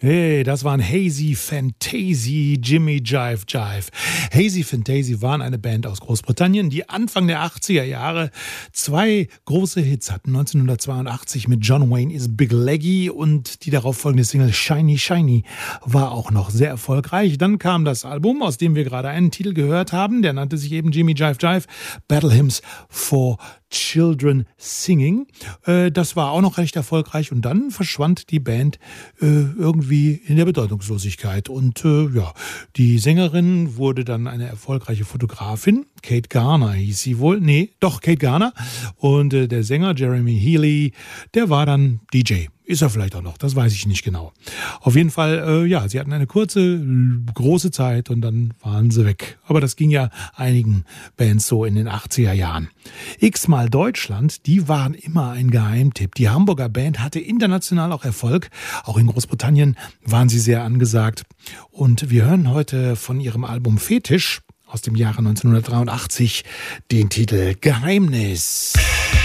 Hey, das waren Hazy Fantasy, Jimmy Jive Jive. Hazy Fantasy waren eine Band aus Großbritannien, die Anfang der 80er Jahre zwei große Hits hatten. 1982 mit John Wayne is Big Leggy und die darauf folgende Single Shiny Shiny war auch noch sehr erfolgreich. Dann kam das Album, aus dem wir gerade einen Titel gehört haben. Der nannte sich eben Jimmy Jive Jive, Battle Hymns for Children Singing. Das war auch noch recht erfolgreich und dann verschwand die Band irgendwie in der Bedeutungslosigkeit. Und die Sängerin wurde dann eine erfolgreiche Fotografin. Kate Garner hieß sie wohl. Nee, doch, Kate Garner. Und der Sänger Jeremy Healy, der war dann DJ. Ist er vielleicht auch noch, das weiß ich nicht genau. Auf jeden Fall, sie hatten eine kurze, große Zeit und dann waren sie weg. Aber das ging ja einigen Bands so in den 80er Jahren. X-mal Deutschland, die waren immer ein Geheimtipp. Die Hamburger Band hatte international auch Erfolg. Auch in Großbritannien waren sie sehr angesagt. Und wir hören heute von ihrem Album Fetisch aus dem Jahre 1983 den Titel Geheimnis.